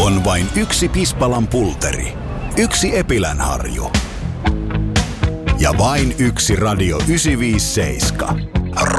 On vain yksi Pispalan pulteri, yksi Epilänharju ja vain yksi Radio 957.